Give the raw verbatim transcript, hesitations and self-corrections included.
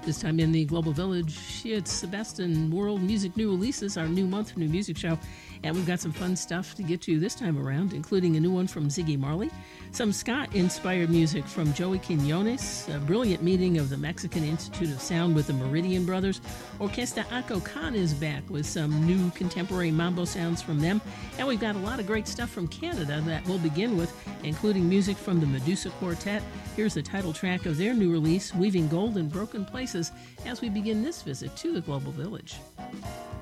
This time in the Global Village, it's the best in world music new releases, our new month, new music show. And we've got some fun stuff to get to this time around, including a new one from Ziggy Marley, some ska-inspired music from Joey Quinones, a brilliant meeting of the Mexican Institute of Sound with the Meridian Brothers. Orquesta Ako Khan is back with some new contemporary mambo sounds from them. And we've got a lot of great stuff from Canada that we'll begin with, including music from the Medusa Quartet. Here's the title track of their new release, Weaving Gold in Broken Places, as we begin this visit to the Global Village.